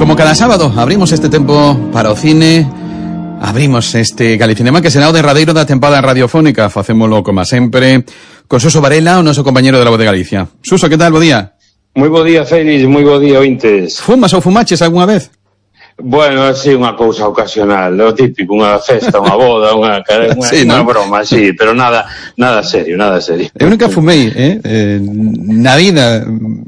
Como cada sábado abrimos este tempo para o cine, abrimos este Galicinema que será o derradeiro da tempada radiofónica. Facémolo como sempre con Suso Varela, o noso compañero de La Voz de Galicia. Suso, que tal? Bo día. Moi bo día, Félix, moi bo día, ointes. Fumas ou fumaches algunha vez? Bueno, así unha cousa ocasional, o típico, unha festa, unha boda, unha sí, ¿no? Broma, sí, pero nada serio, nada serio. Eu nunca fumei, na vida.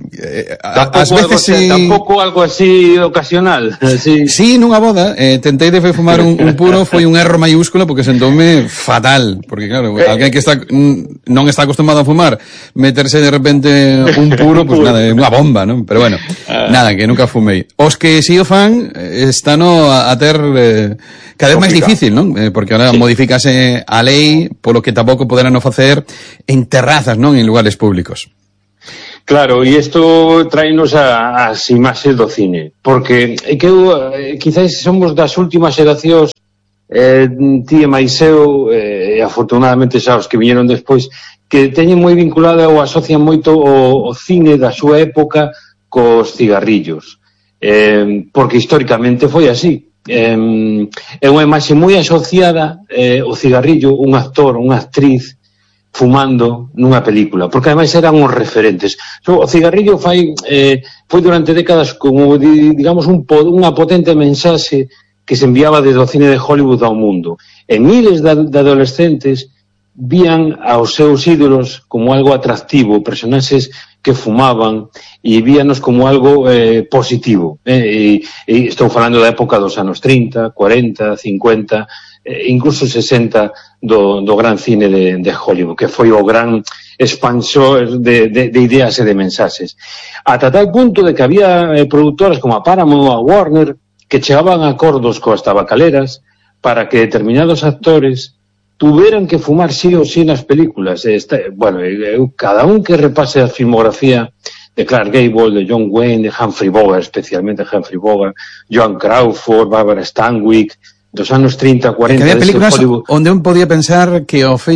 Ás veces tampouco algo así ocasional, así. Sí, nunha boda, tentei de fumar un puro, foi un erro maiúsculo porque sentoume fatal, porque claro, alguén que non está acostumado a fumar, meterse de repente un puro, pues nada, é unha bomba, non? Pero bueno, nada, que nunca fumei. Os que si o fan están a ter cada vez máis difícil, non? Porque ahora modifícase a lei polo que tampouco poderán facer en terrazas, non? En lugares públicos. Claro, e isto traenos as imaxes do cine, porque é que quizás somos das últimas xeracións, ti e máis eu, e afortunadamente xa os que viñeron despois, que teñen moi vinculado ou asocian moito o cine da súa época cos cigarrillos. Porque históricamente foi así. É unha imaxe moi asociada o cigarrillo, un actor, unha actriz fumando nunha película, porque ademais eran os referentes. O cigarrillo foi durante décadas como, digamos, unha potente mensaxe que se enviaba desde o cine de Hollywood ao mundo. E miles de adolescentes vían aos seus ídolos como algo atractivo, personaxes que fumaban, e víanos como algo positivo. E estou falando da época dos anos 30, 40, 50, incluso 60 do gran cine de Hollywood, que foi o gran expansor de ideas e de mensaxes. Ata tal punto de que había produtoras como a Paramount ou a Warner que chegaban a acordos coas tabacaleras para que determinados actores tuveran que fumar sí ou sí nas películas. Bueno, cada un que repase a filmografía de Clark Gable, de John Wayne, de Humphrey Bogart, especialmente Humphrey Bogart, Joan Crawford, Barbara Stanwyck, dos anos 30, 40... Que había películas onde un podía pensar que o